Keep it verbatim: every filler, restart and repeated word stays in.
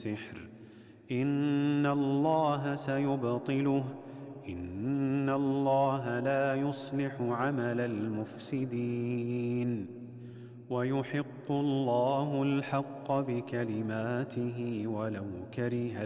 السحر إن الله سيبطله إن الله لا يصلح عمل المفسدين ويحق الله الحق بكلماته ولو كره